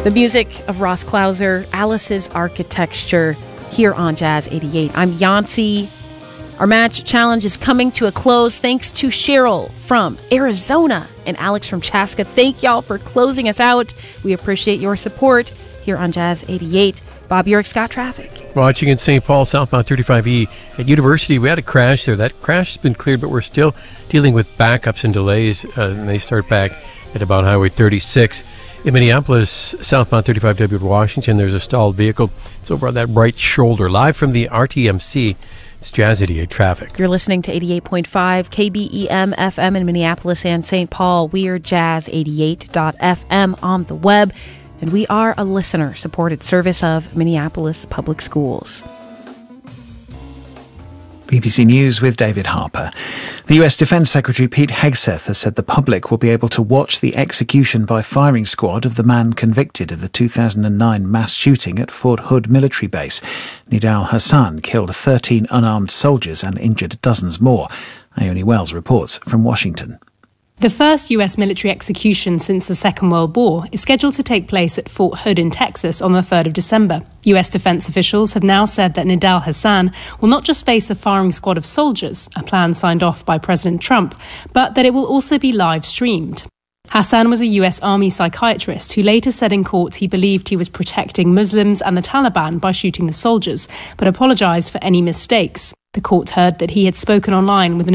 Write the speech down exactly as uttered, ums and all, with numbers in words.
The music of Ross Clauser, Alice's Architecture, here on Jazz eighty-eight. I'm Yancy. Our match challenge is coming to a close thanks to Cheryl from Arizona and Alex from Chaska. Thank y'all for closing us out. We appreciate your support here on Jazz eighty-eight. Bob York's got traffic. Watching in Saint Paul, southbound thirty-five E at University, we had a crash there. That crash has been cleared, but we're still dealing with backups and delays, uh, and they start back at about Highway thirty-six. In Minneapolis, southbound thirty-five W to Washington, there's a stalled vehicle. It's over on that right shoulder. Live from the R T M C, it's Jazz eighty-eight traffic. You're listening to eighty-eight point five K B E M F M in Minneapolis and Saint Paul. We're jazz eighty-eight dot f m on the web, and we are a listener-supported service of Minneapolis Public Schools. B B C News with David Harper. The U S Defence Secretary Pete Hegseth has said the public will be able to watch the execution by firing squad of the man convicted of the two thousand nine mass shooting at Fort Hood military base. Nidal Hassan killed thirteen unarmed soldiers and injured dozens more. Ione Wells reports from Washington. The first U S military execution since the Second World War is scheduled to take place at Fort Hood in Texas on the third of December. U S defense officials have now said that Nidal Hassan will not just face a firing squad of soldiers, a plan signed off by President Trump, but that it will also be live streamed. Hassan was a U S Army psychiatrist who later said in court he believed he was protecting Muslims and the Taliban by shooting the soldiers, but apologised for any mistakes. The court heard that he had spoken online with an